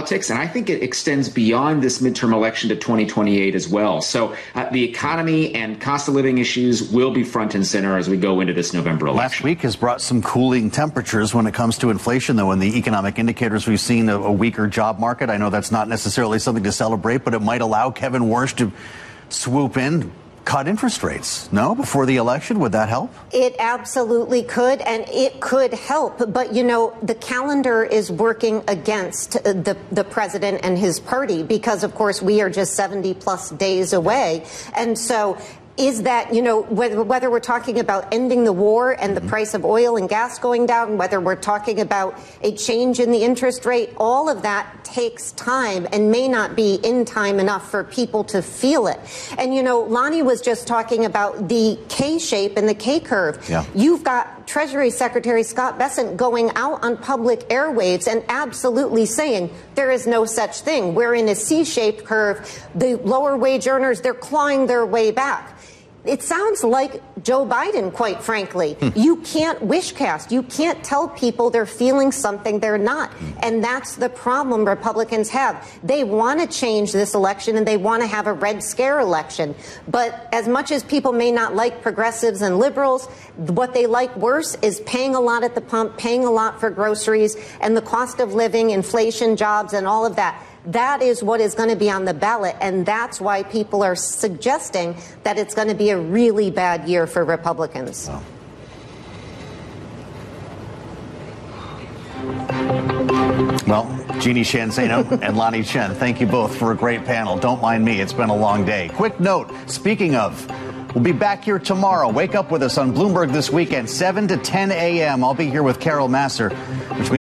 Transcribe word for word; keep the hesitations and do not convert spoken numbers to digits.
politics, and I think it extends beyond this midterm election to twenty twenty-eight as well. So uh, the economy and cost of living issues will be front and center as we go into this November election. Last week has brought some cooling temperatures when it comes to inflation, though, in the economic indicators. We've seen a, a weaker job market. I know that's not necessarily something to celebrate, but it might allow Kevin Warsh to swoop in, cut interest rates, no, before the election. Would that help? It absolutely could, and it could help. But, you know, the calendar is working against the, the president and his party because, of course, we are just seventy plus days away. And so is that, you know, whether, whether we're talking about ending the war and the price of oil and gas going down, whether we're talking about a change in the interest rate, all of that takes time and may not be in time enough for people to feel it. And, you know, Lonnie was just talking about the K-shape and the K-curve. Yeah. You've got Treasury Secretary Scott Bessent going out on public airwaves and absolutely saying there is no such thing. We're in a C-shaped curve. The lower wage earners, they're clawing their way back. It sounds like Joe Biden, quite frankly. Hmm. You can't wish cast. You can't tell people they're feeling something they're not. And that's the problem Republicans have. They want to change this election and they want to have a Red Scare election. But as much as people may not like progressives and liberals, what they like worse is paying a lot at the pump, paying a lot for groceries, and the cost of living, inflation, jobs, and all of that. That is what is going to be on the ballot, and that's why people are suggesting that it's going to be a really bad year for Republicans. Wow. Well, Jeannie Sheehan Zaino and Lonnie Chen, thank you both for a great panel. Don't mind me, it's been a long day. Quick note, speaking of, we'll be back here tomorrow. Wake up with us on Bloomberg This Weekend, seven to ten a.m. I'll be here with Carol Massar, which